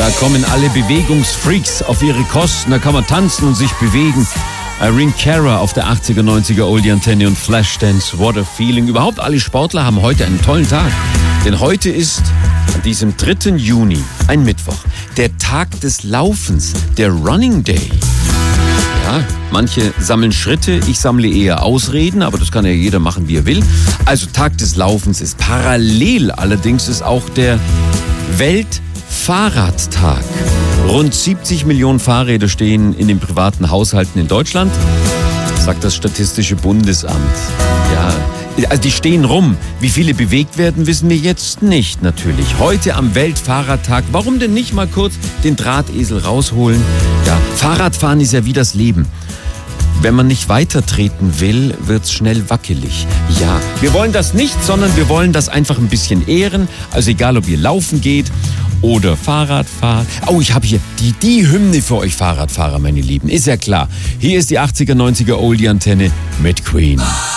Da kommen alle Bewegungsfreaks auf ihre Kosten. Da kann man tanzen und sich bewegen. Irene Cara auf der 80er, 90er Oldie-Antenne und Flashdance. What a feeling. Überhaupt alle Sportler haben heute einen tollen Tag. Denn heute ist an diesem 3. Juni, ein Mittwoch, der Tag des Laufens, der Running Day. Ja, manche sammeln Schritte, ich sammle eher Ausreden, aber das kann ja jeder machen, wie er will. Also Tag des Laufens ist parallel, allerdings ist auch der Weltfahrradtag. Rund 70 Millionen Fahrräder stehen in den privaten Haushalten in Deutschland, sagt das Statistische Bundesamt. Ja, also die stehen rum. Wie viele bewegt werden, wissen wir jetzt nicht natürlich. Heute am Weltfahrradtag, warum denn nicht mal kurz den Drahtesel rausholen? Ja, Fahrradfahren ist ja wie das Leben. Wenn man nicht weitertreten will, wird's schnell wackelig. Ja, wir wollen das nicht, sondern wir wollen das einfach ein bisschen ehren. Also egal, ob ihr laufen geht oder Fahrrad fahrt. Oh, ich habe hier die Hymne für euch Fahrradfahrer, meine Lieben. Ist ja klar. Hier ist die 80er, 90er Oldie-Antenne mit Queen.